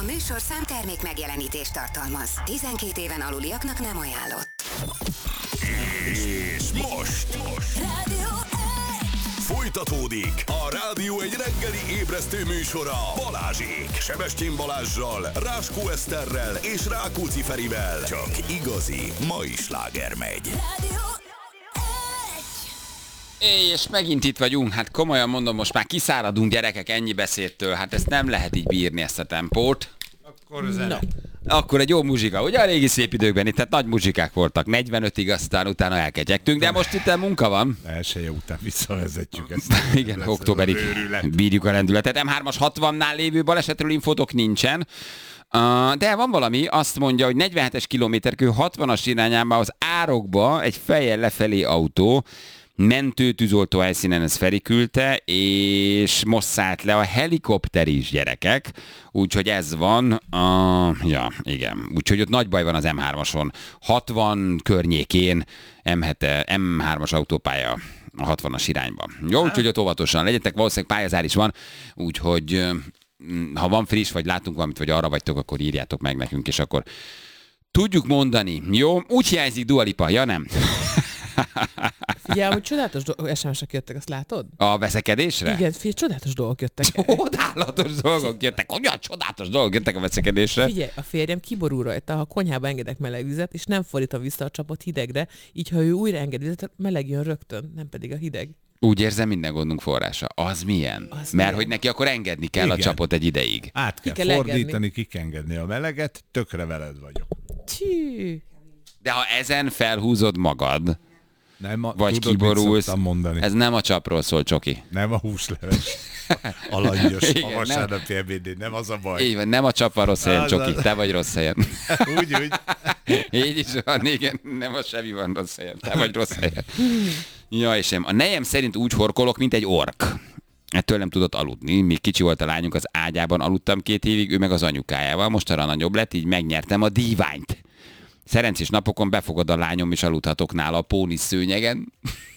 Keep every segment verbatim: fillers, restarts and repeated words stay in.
műsorszám termék megjelenítést tartalmaz. tizenkét éven aluliaknak nem ajánlott. És most, most. Rádió folytatódik a Rádió egy reggeli ébresztő műsora Balázsék, Sebestyén Balázssal, Ráskó Eszterrel és Rákóczi Ferivel. Csak igazi mai sláger megy. Rádió És megint itt vagyunk, hát komolyan mondom, most már kiszáradunk gyerekek ennyi beszédtől, hát ezt nem lehet így bírni, ezt a tempót. Akkor zene. Akkor egy jó muzsika, ugye a régi szép időkben itt, tehát nagy muzsikák voltak, negyvenötig, aztán utána elkegyegtünk, de most itt munka van. Elsője után visszavezetjük ezt. Igen, októberig bírjuk a lendületet. em hármas hatvannál lévő balesetről infotok nincsen. Uh, de van valami, azt mondja, hogy negyvenhetes kilométerkő hatvanas irányába az árokba egy fejjel lefelé autó, mentő tűzoltó helyszínen ez Feri küldte, és most szállt le a helikopter is, gyerekek, úgyhogy ez van, uh, ja, igen, úgyhogy ott nagy baj van az em hármason, hatvan környékén em hármas autópálya a hatvanas irányba. Jó, úgyhogy ott óvatosan legyetek, valószínűleg pályázár is van, úgyhogy ha van friss, vagy látunk valamit, vagy arra vagytok, akkor írjátok meg nekünk, és akkor tudjuk mondani. Jó? Úgy hiányzik Dua Lipa, ja nem? Figyelj, hogy csodálatos do- es em es-ek jöttek, azt látod? A veszekedésre? Igen, figyelj, csodálatos dolgok jöttek. Csodálatos dolgok jöttek. Olyan csodálatos dolgok jöttek a veszekedésre. Figyelj, a férjem kiborul rajta, ha konyhába engedek meleg vizet, és nem fordítom vissza a csapot hidegre, így ha ő újra enged vizet, meleg jön rögtön, nem pedig a hideg. Úgy érzem, minden gondunk forrása. Az milyen? Az Mert milyen? hogy neki akkor engedni kell Igen. a csapot egy ideig. Át kell, Ki kell fordítani, engedni. ki kell engedni a meleget, tökre veled vagyok. Csí. De ha ezen felhúzod magad, Nem a, vagy tudod, kiborulsz, mit szoktam mondani? ez nem a csapról szól, Csoki. Nem a húsleves. A langyos, Igen, a nem. vasárnapi ebédén, nem az a baj. Így van, nem a csap van rossz helyen, Az Csoki, az. te vagy rossz helyen. Úgy, úgy. Így is van, igen, nem a semmi van rossz helyen, te vagy rossz helyen. Ja, és nem. A nejem szerint úgy horkolok, mint egy ork. Ettől nem tudott aludni. Még kicsi volt a lányunk, az ágyában aludtam két évig, ő meg az anyukájával. Most arra nagyobb lett, így megnyertem a díványt. Szerencsés napokon befogad a lányom, és aludhatok nála a pónisz szőnyegen.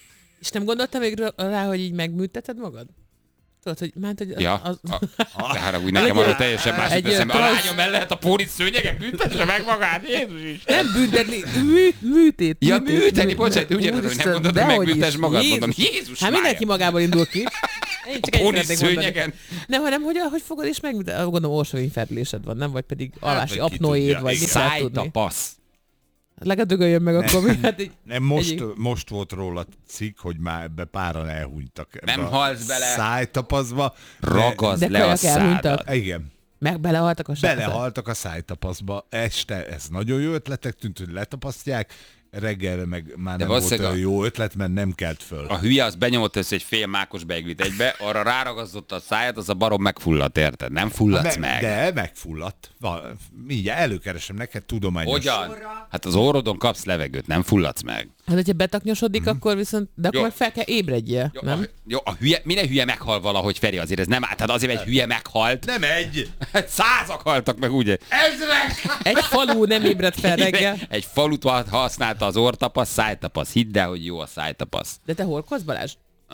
És nem gondoltam még rá, hogy így megműteted magad? Tudod, hogy ment, hogy az, Ja, az... a, de haragudj, nekem arról teljesen más Egy eszembe. A trans- lányom el lehet a pónisz szőnyegen, büntesse meg magát, Jézus is. Nem büntetni, mű, műtét. Ja, műtét, műteni, mű- bocsánat, úgy érted, hogy nem Úristen, mondod, hogy dehogy megbüntess is. magad, Jézus. mondom, Jézus Hát Mária. mindenki magából indul ki. Én csak A egy pónisz szeretnék mondani. szőnyegen. Nem, hanem hogy, hogy fogod és megműted. Gondolom orsóvény felülésed van, nem? Vagy pedig alvási vagy ki apnoéd, tudja, vagy igen. mit lehet tudni. Szájtapasz. Legalább dögöljön meg akkor. mi? Hát így, Nem, most, Egyik. most volt róla cikk, hogy már ebbe páran elhunytak. ebbe Nem a halsz bele. Szájtapaszba. de- Ragazd De le a kajak elhunytak. szádat. Igen. meg belehaltak a sárkányok. Belehaltak a szájtapaszba. Este ez nagyon jó ötletek tűnt, hogy letapasztják. Reggelre meg már De nem volt valószínűleg olyan jó ötlet, mert nem kelt föl. A hülye az benyomott össze egy fél mákos beiglit egybe, arra ráragazdotta a száját, az a barom megfulladt, érted? Nem fulladsz Me- meg. De megfulladt. Va- Mindjárt előkeresem neked tudományos. Hogyan? Hát az orrodon kapsz levegőt, nem fulladsz meg. Hát, hogyha betaknyosodik, akkor viszont, de akkor Jó. meg fel kell ébredjél, Jó, nem? a, jó, a hülye, minden hülye meghal valahogy, Feri, azért ez nem át. Tehát azért egy hülye meghalt. Nem egy! Hát százak haltak meg, ugye? Ezrek! Egy falu nem ébred fel reggel. Egy falut használta az orrtapasz, szájtapasz. Hidd el, hogy jó a szájtapasz. De te horkolsz, Balázs?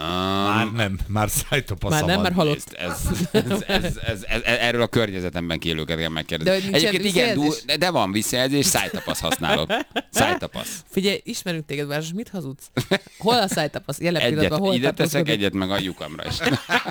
Már nem, már szájtapasza Már nem, van. már halott. Ez, ez, ez, ez, ez, ez, erről a környezetemben élőket kell megkérdezni. De hogy nincsen Egyébként igen, visszajelzés? du, de van visszajelzés, szájtapasz használok. Szájtapasz. Figyelj, ismerünk téged, Balázs, mit hazudsz? Hol a szájtapasz? Jelen Egyet, pillanatban hol ide teszek, tartózkodik? egyet meg a lyukamra is.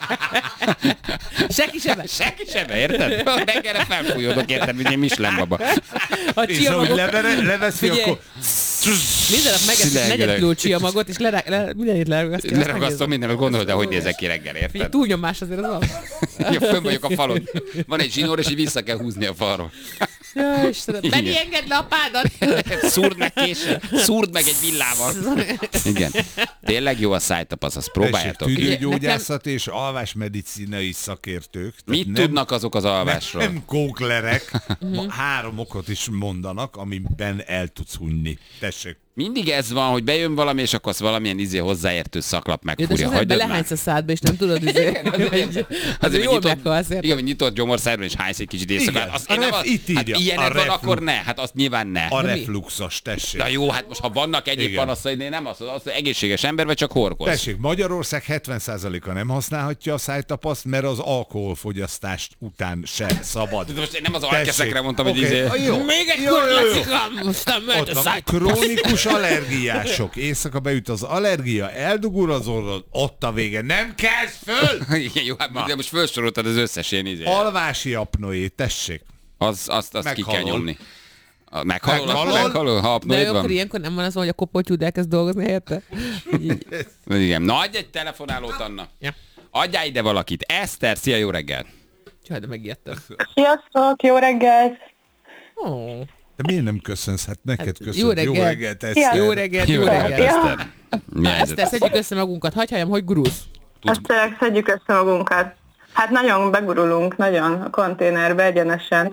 Senki sem. Senki sebe, érted? Reggelre felfújódok, érted, mint egy Michelin baba. A És ahogy csiamagok, levere, leveszi, Figyelj, akkor... minden nap megeszik Szülegileg. negyed kiló csiamagot, és lerá, le, mindenét leragasztja. azt Leragasztom megnézem. mindenet, gondolod, de hogy nézek ki reggel, Figyelj, érted? túlnyomás azért az van. Ja, fönn vagyok a falon. Van egy zsinór, és így vissza kell húzni a falról. Ja, Istenem. Igen. Mennyi engedd le a pádat? Szúrd meg késsel, szúrd meg egy villával. Igen. Tényleg jó a szájtapasz, azt próbáljátok Tessék, ki. tüdőgyógyászat és alvásmedicinai szakértők. Tehát Mit nem, tudnak azok az alvásról? Nem kóklerek. Ma három okot is mondanak, amiben el tudsz hunyni. Tessék. Mindig ez van, hogy bejön valami, és akkor azt valamilyen izé hozzáértő szaklap megfúrja. Ja, de belehánysz a szádba, és nem tudod, izé, hogy azért jól meghalsz. Igen, hogy nyitott gyomorszájban, és hánysz egy kicsit éjszakát. Azt én nem az, hát ilyenek van, akkor ne. Hát azt nyilván ne. A refluxos, tessék. Na jó, hát most ha vannak egyéb panaszai, én nem az, az egészséges ember, vagy csak horkoz. Tessék, Magyarország hetven százaléka nem használhatja a szájtapaszt, mert az alkoholfogyasztást után se szabad. Most én nem az alkeszekre mondtam, hogy izé... Még egy kurva, aztán mehet a szájtapasz. Krónikus allergiások. Éjszaka beüt az allergia, eldugul az orrod, ott a vége. Nem kezd föl! Igen, jó, hát de most felsoroltad az összes ilyen izé. Alvási apnoé, tessék. Az, azt, azt ki kell nyomni. Meghalol, Meghalol? meghalol, ha apnoid De van. akkor ilyenkor nem van az, hogy a kopoltyúd elkezd dolgozni helyette? Igen, na adj egy telefonálót, Anna. Ja. Adjál ide valakit. Eszter, szia, jó reggel. Csaj, de megijedtem. Sziasztok, jó reggelt! Oh. De miért nem köszönsz? Hát neked Hát, köszönsz. jó reggelt. Jó reggelt, Eszter. Jó reggelt, jó Jó reggelt, reggelt. Eszter. Mi a helyzet? Eszter, szedjük össze magunkat. Hagyj halljam, hogy gurulsz. Ezt tényleg szedjük össze magunkat. Hát nagyon begurulunk, nagyon a konténerbe egyenesen.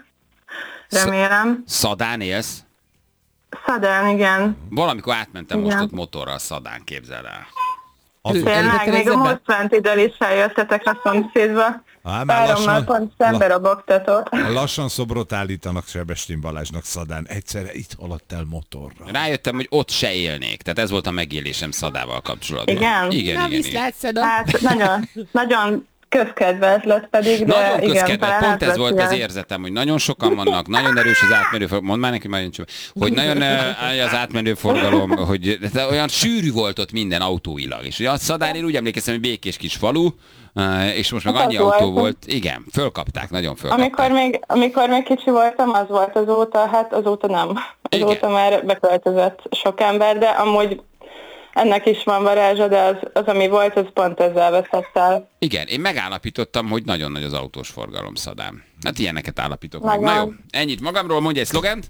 Remélem. Szadán élsz? Szadán, igen. Valamikor átmentem Igen. most ott motorral Szadán, képzel el. Tényleg, még a most fentidől is eljöttetek a szomszédba. Á, már Párommal lassan, pont szembe robogtatott. lassan szobrot állítanak Sebestyén Balázsnak Szadán. Egyszerre itt haladt el motorra. Rájöttem, hogy ott se élnék. Tehát ez volt a megélésem Szadával kapcsolatban. Igen? Igen, Na, igen, igen. viszlát, Szeda. Hát nagyon, nagyon közkedvelt lett pedig, de Nagyon igen, közkedvelt. talán Pont ez volt az átveszi. érzetem, hogy nagyon sokan vannak, nagyon erős az átmenő forgalom. Mondd már neki, majd hogy nagyon uh, az átmenő forgalom, hogy de olyan sűrű volt ott minden autóilag. És ugye a Szadán, én úgy emlékeztem, hogy békés kis falu, uh, és most meg Hát annyi az autó volt. volt. Igen, fölkapták, nagyon fölkapták. Amikor még, amikor még kicsi voltam, az volt azóta, hát azóta nem. Azóta Igen. már beköltözött sok ember, de amúgy ennek is van varázsa, de az, az ami volt, az pont ezzel veszett el. Igen, én megállapítottam, hogy nagyon nagy az autós forgalom Szadán. Hát ilyeneket állapítok meg. Nagyon. Na jó, ennyit magamról, mondj egy szlogent.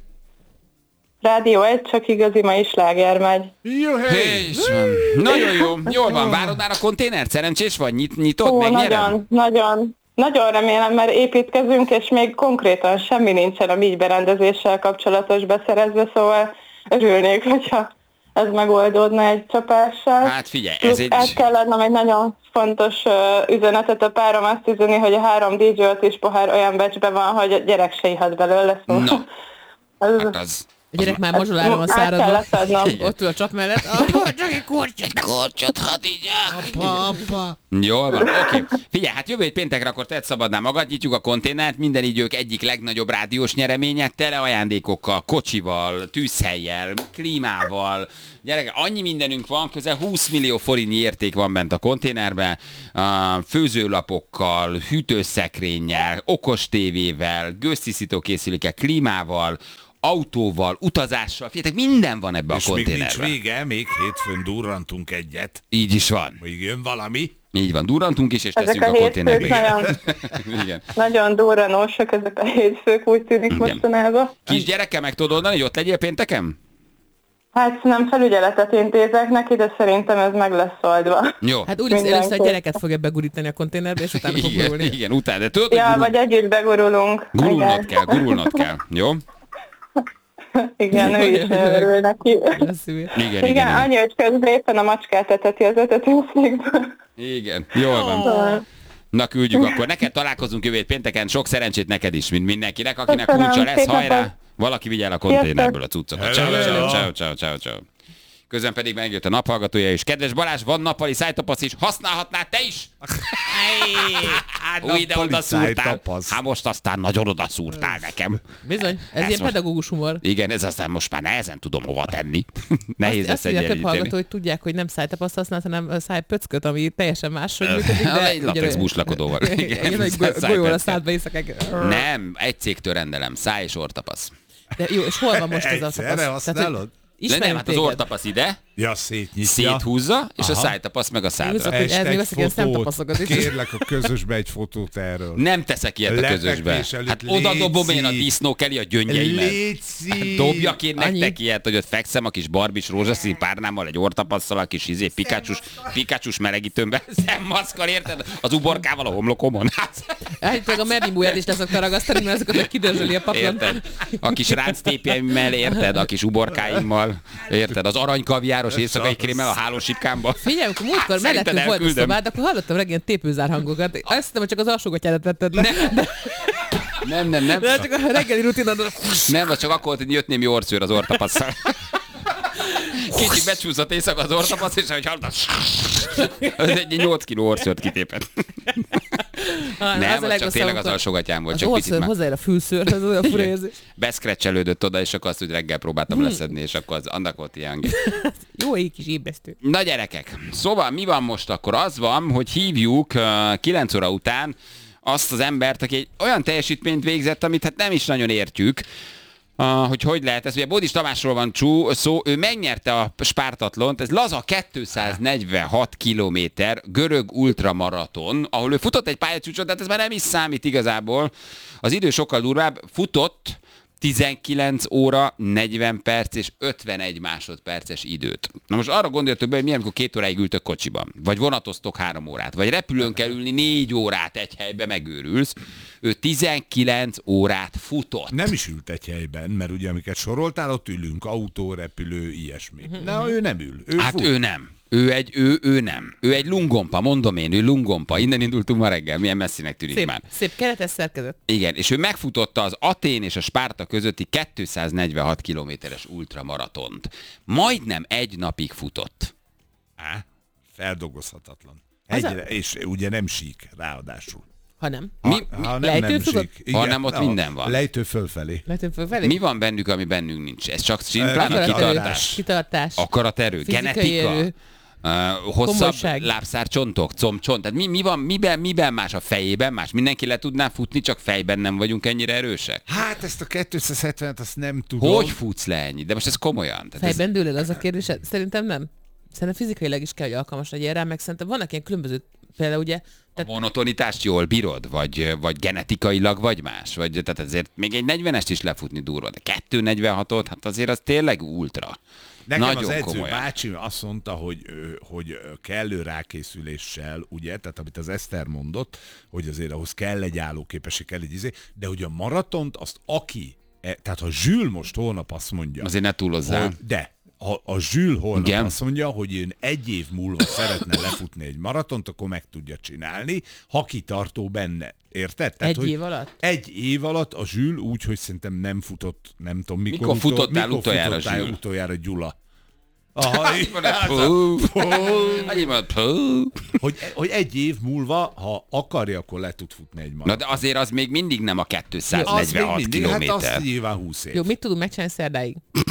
Rádió egy, csak igazi mai sláger megy. Jó, És van. Nagyon jó, jól van, várod már a konténert? Szerencsés vagy? Nyit, nyitod, Ó, megnyerem? nagyon, nagyon, nagyon remélem, mert építkezünk, és még konkrétan semmi nincsen a mi berendezéssel kapcsolatos beszerezve, szóval örülnék, hogyha ez megoldódna egy csapással. Hát figyelj, Plusz ez egy... át kell adnom egy nagyon fontos uh, üzenetet, a párom azt üzeni, hogy a három dé jé is pohár olyan becsbe van, hogy a gyerek se ihat belőle, szóval... No. az, Hát az... A gyerek már mazsolára van át száradva. kellett adnom. Ott ül a csap mellett. Ah, csak egy kortyot. Korcsot, hadd így Apa, apa. Jól van, oké. Figyelj, hát jövő hét péntekre akkor tedd szabadná magad, nyitjuk a konténert, minden idők egyik legnagyobb rádiós nyereménye, tele ajándékokkal, kocsival, tűzhellyel, klímával. Gyerekek, annyi mindenünk van, közel húsz millió forintnyi érték van bent a konténerben, uh, főzőlapokkal, hűtőszekrényel, okos tévével, gőztisztítókészülékkel, klímával, autóval, utazással, figyeljetek, minden van ebbe És a még nincs konténerben. vége, még hétfőn durrantunk egyet. Így is van. Még jön valami. Így van, durrantunk is, és Ezek teszünk a a hétfők konténerbe. nagyon, Igen. nagyon durranósak, ezek a hétfők, úgy tűnik Igen. mostanában. Kis gyerekkel meg tudod oldani, hogy ott legyél pénteken? Hát nem felügyeletet intézek neki, de szerintem ez meg lesz oldva. Jó. Hát úgy lesz, Mindenki. először a gyereket fogja begurítani a konténerbe, és utána fog Igen, gurulni. igen, utána. De tudod, hogy Ja, gurul... vagy együtt begurulunk. gurulnod Igen. kell, gurulnod kell. Jó? Igen, ő is nagyon örül neki. Lesz ő. Igen, Igen, igen, igen. annyi, hogy közben éppen a macskát eteti az etetőszékből. Igen, jól van. Na küldjük akkor. Neked találkozunk jövő hét pénteken. Sok szerencsét neked is, mint mindenkinek, akinek Köszönöm, kulcsa lesz. szép Hajrá! napot. Valaki vigye el a konténerből a cuccokat. Ciao, ciao, ciao, ciao, ciao, ciao. Közben pedig megjött a naphallgatója is. Kedves Balázs, van nappali szájtapasz is, használhatnád te is? Új, ide oda szúrtál. szájtapasz. Hát most aztán nagyon oda szúrtál nekem. Bizony, ez Ez ilyen most- pedagógus humor. Igen, ez aztán most már nehezen tudom hova tenni. Nehéz Azt lesz mondja a több hallgató, egyenlíteni. hogy tudják, hogy nem szájtapaszt használsz, hanem szájpöcköt, ami teljesen máshogy működik. De Egy latex búslakodóval. Igen, Igen, egy go- golyóval a szájpöcköt. szádba éjszakák. Nem, egy cégtől rendelem, száj és orrtapasz. De jó, és hol van most ez a Egyszerre tapasz? használod? De nem, Ismerünk hát az téged. orrtapasz ide, Ja, szétnyitja. Széthúzza, és Aha. a szájtapasz meg a szádra. Viszont, hogy Este ez még egy veszek ilyen fotót. szemtapaszokat is. Kérlek a közösbe egy fotót erről. Nem teszek ilyet a közösbe. Lefekvés előtt, Hát oda dobom én a léci. disznó Kelly a gyöngyeimet. Léci! Hát dobjak én Annyi. nektek ilyet, hogy ott fekszem a kis barbis rózsaszín párnámmal, egy orrtapasszal, a kis izé, pikácsus, pikácsus melegítőmben, szemmaszkal, érted? Az uborkával a homlokomon. Hát, Állítólag a Merni is leszokta ragasztani, mert azokat meg kidörzsöli a paplan. érted? A kis ránctépjeimmel, érted? A kis uborkáimmal, érted? Az aranykaviáros éjszakai krémmel a hálósipkámba. Figyelj, amikor múltkor Szerinted mellettünk volt a elküldöm? szobád, akkor hallottam reggel tépőzár hangokat. Azt hittem, hogy csak az alsógatyádat tetted le. De, Nem, nem, nem. de csak a reggeli rutinod. Nem, az csak akkor volt, hogy jött némi orcőr az orrtapasszal. Kicsit becsúszott éjszaka az orrtapasz, és ahogy hallottam, az egy nyolc kiló orcőrt kitépett. Nem, az csak tényleg az alsógatyám volt, Az csak picit orszőr már hozzáér a fülszőr, az olyan fura érzés. beszkrecselődött oda, és akkor azt, hogy reggel próbáltam leszedni, és akkor az, annak volt ilyen. Jó egy kis ébresztő. Na gyerekek, szóval mi van most akkor? Az van, hogy hívjuk uh, kilenc óra után azt az embert, aki egy olyan teljesítményt végzett, amit hát nem is nagyon értjük, Uh, hogy hogy lehet ez. Ugye Bódis Tamásról van csú, szó, ő megnyerte a Spártatlont, ez laza kétszáznegyvenhat kilométer görög ultramaraton, ahol ő futott egy pályacsúcsot, de hát ez már nem is számít igazából. Az idő sokkal durvább, futott tizenkilenc óra, negyven perc és ötvenegy másodperces időt. Na most arra gondoljatok be, hogy milyen, amikor két óráig ültök kocsiban, vagy vonatoztok három órát, vagy repülőn kell ülni négy órát egy helybe, megőrülsz. Ő tizenkilenc órát futott. Nem is ült egy helyben, mert ugye amiket soroltál, ott ülünk, autó, repülő, ilyesmi. Na, ő nem ül. Ő Hát fut. ő nem. Ő egy, ő, ő nem. Ő egy lungompa, mondom én, ő lungompa. Innen indultunk ma reggel, milyen messzinek tűnik Szép, már. szép keretes szerkezet. Igen, és ő megfutotta az Atén és a Spárta közötti kétszáznegyvenhat kilométeres ultramaratont. Majdnem egy napig futott. Á, feldolgozhatatlan. Az a- Egyre, és ugye nem sík, ráadásul. Ha nem. Mi, Ha, ha nem, lejtőn nem tudod? sík. Hanem ott minden van. Lejtő fölfelé. Lehetünk fölfelé? mi van bennük, ami bennünk nincs? Ez csak szimplán a Akaraterő. kitartás. Kitartás. Akaraterő, Fizikai genetika, erő. uh, hosszabb Komolyság. lábszárcsontok, combcsont. Tehát mi, mi van, miben, miben más a fejében más? Mindenki le tudná futni, csak fejben nem vagyunk ennyire erősek. Hát ezt a kétszázhetvenet azt nem tudom. Hogy futsz le ennyi? De most ez komolyan. Tehát ez, Fejben dől el az a kérdés? Szerintem nem. Szerintem fizikailag is kell, hogy alkalmas legyen rá, meg szerintem vannak ilyen különböző, például ugye, a tehát monotonitást jól bírod? Vagy, vagy genetikailag vagy más? Vagy, tehát azért még egy negyvenest is lefutni durva, de kettő negyvenhatot, hát azért az tényleg ultra. Nekem Nagyon az edző komolyan. bácsi azt mondta, hogy, ö, hogy ö, kellő rákészüléssel, ugye, tehát amit az Eszter mondott, hogy azért ahhoz kell egy állóképesség, kell egy izé, de hogy a maratont azt aki, e, tehát ha Zsül most holnap azt mondja, Azért ne túlozzál. hogy, de ha a Zsül holnap Igen. azt mondja, hogy én egy év múlva szeretne lefutni egy maratont, akkor meg tudja csinálni, ha kitartó benne. Érted? Egy hogy év alatt? Egy év alatt a Zsül úgy, hogy szerintem nem futott, nem tudom mikor. Mikor utol- futottál mikor utoljára, futottál Zsül? utoljára, Gyula? Aha, Pú, annyi van, pú. hogy, hogy egy év múlva, ha akarja, akkor le tud futni egy Na maraton. de azért az még mindig nem a Az még kétszáznegyvenhat mindig, hát kilométer. azt nyilván húsz év. jó, mit tudunk megcsinálni szerdáig?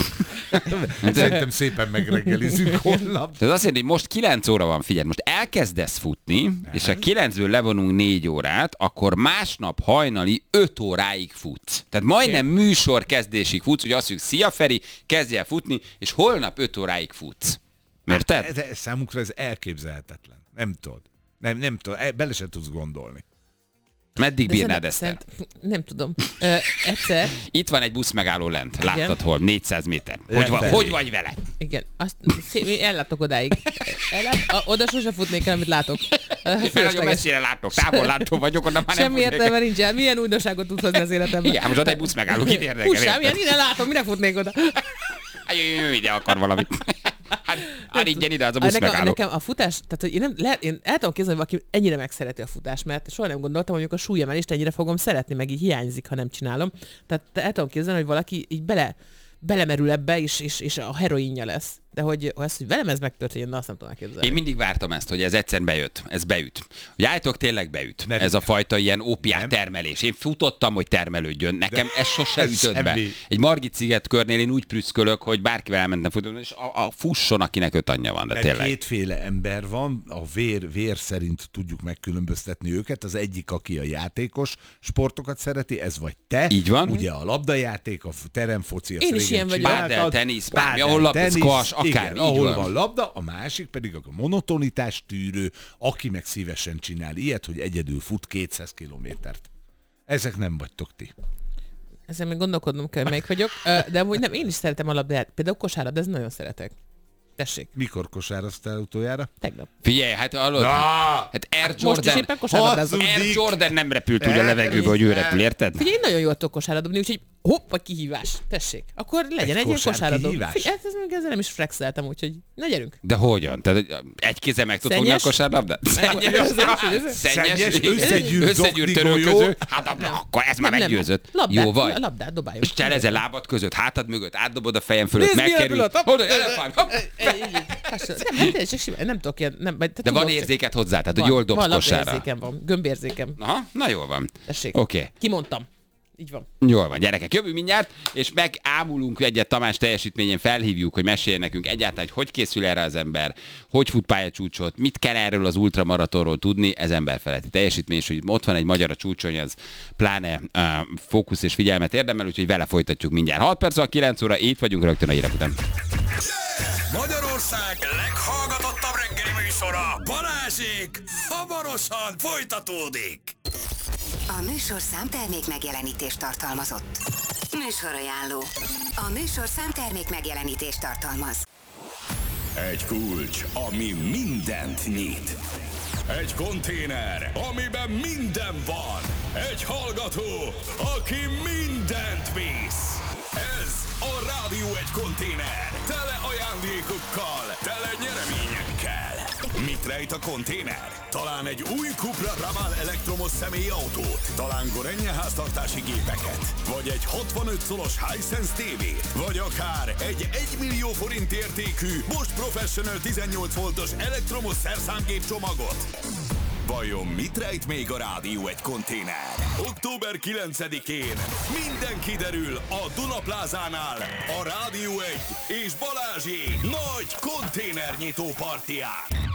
Szerintem szépen megreggelizünk holnap. Ez azt jelenti, hogy most kilenc óra van, figyelj, most elkezdesz futni, és ha kilencből levonunk négy órát, akkor másnap hajnali öt óráig futsz. Tehát majdnem műsor kezdésig futsz, hogy azt mondjuk, szia Feri, kezdj el futni, és holnap öt óráig futsz. Érted? De számukra ez elképzelhetetlen. Nem tudod. Nem, nem tudod. E- Bele sem tudsz gondolni. Meddig De bírnád szerint- ezt? szerint- Nem tudom. Ö, egyszer, Itt van egy busz megálló lent. Láttad Igen. hol? négyszáz méter. Hogy, van, Lefelé. hogy vagy vele? igen, azt szép, én ellátok odáig. Ellát, a, oda sose futnék el, amit látok. Ö, Mert nagyon fölösleges. messzire látok, távol látó vagyok, onnan már nem Semmi futnék. értelme nincsen. Milyen újdonságot tudsz hozni az életemben? Igen, most ott egy busz megálló, kit érdekel? Hús, érted? milyen innen látom, mire futnék oda? Hát jöjjön, jöjjön, ide akar valamit. Hát, hát így ide, az a A, busz nekem, megálló. nekem a futás, tehát hogy én, nem, lehet, én el tudom képzelni, hogy valaki ennyire megszereti a futást, mert soha nem gondoltam, hogy amikor a súlyemelést ennyire fogom szeretni, meg így hiányzik, ha nem csinálom. Tehát el tudom képzelni, hogy valaki így bele, belemerül ebbe, és, és, és a heroinja lesz. De hogy az, hogy velem ez megtörténjen, na azt nem tudom elképzelni. Én mindig vártam ezt, hogy ez egyszer bejött. Ez beüt. Hogy állítok, tényleg beüt. Nem. Ez a fajta ilyen ópiát Nem. termelés. Én futottam, hogy termelődjön. Nekem ez sose ez ütött be. semmi. Egy Margit sziget körnél én úgy prüszkölök, hogy bárkivel elmentem futni, és a, a fusson, akinek öt anyja van, de Mert tényleg. kétféle ember van, a vér, vér szerint tudjuk megkülönböztetni őket. Az egyik, aki a játékos sportokat szereti, ez vagy te. Így van. Ugye a labdajáték, a teremfoci, azt Én is régen ilyen vagyok. csináltad. Pádel, tenisz, bármi, Pádel, ahol labda, tenisz, squash, akár Akár igen, ahol van. van labda, a másik pedig a monotonitás tűrő, aki meg szívesen csinál ilyet, hogy egyedül fut kétszáz kilométert. Ezek nem vagytok ti. Ezen még gondolkodnom kell, melyik vagyok. De amúgy nem, én is szeretem a labdát. Például kosárlabda, ez nagyon szeretek. Tessék. Mikor kosáraztál utoljára? Tegnap. Figyelj, hát hallod, hát Air Most is Jordan, éppen kosárlabdázom. Air Jordan nem repült úgy a levegőbe, hogy ő repül, érted? Figyelj, én nagyon jól tudok kosárlabdani, úgyhogy hoppa, kihívás. Tessék. Akkor legyen egy, egy ilyen kosár kosárlabda. kihívás? Figyelj, ez még ezzel nem is flexeltem, úgyhogy na gyerünk. De hogyan? Tehát egy kézzel meg tudod fogni a Szennyes? kosárlabdát? Szennyes, Szennyes, igen. összegyűrt összegyűrt zoknigolyó. törölköző. Hát akkor ez már meggyőzött. Labdát, Jó vagy. labdát dobáljuk. És cselezze lábad között, hátad mögött, átdobod a fejem fölött, Nézd, milyen megkerül. pillanat, hopp. Oda, elefánt, hopp. Nem, nem, tényleg csak simán, nem tudok ilyen, nem, de, De van érzéket hozzá, tehát hogy jól dobsz van, kosárra. labdaérzékem van, gömbérzékem. Aha, na jól van. Tessék. Oké. Okay. Kimondtam. Így van. Jól van, gyerekek, jövünk mindjárt, és megámulunk egyet Tamás teljesítményén, felhívjuk, hogy meséljen nekünk egyáltalán, hogy hogy készül erre az ember, hogy fut pályacsúcsot, mit kell erről az ultramaratonról tudni, ez emberfeletti teljesítmény, és hogy ott van egy magyar a csúcson, az pláne uh, fókusz és figyelmet érdemel, úgyhogy vele folytatjuk mindjárt. hat perc a kilenc óra, itt vagyunk rögtön a hírek után. Magyarország leghallgatottabb reggeli műsora, Balázsék, hamarosan folytatódik. A műsorszám termék megjelenítést tartalmazott. Műsorajánló. A műsorszám termék megjelenítést tartalmaz. Egy kulcs, ami mindent nyit. Egy konténer, amiben minden van. Egy hallgató, aki mindent visz. Ez a Rádió egy konténer. Tele ajándékokkal, tele nyereményekkel. Mit rejt a konténer? Talán egy új Cupra Raval elektromos személyautót, talán Gorenje háztartási gépeket, vagy egy hatvanöt szolos Hisense tévét, vagy akár egy egymillió forint értékű Bosch Professional tizennyolc voltos elektromos szerszámgép csomagot. Vajon mit rejt még a Rádió egy konténer? október kilencedikén minden kiderül a Duna Plázánál a Rádió egy és Balázsék nagy konténernyitó partiján.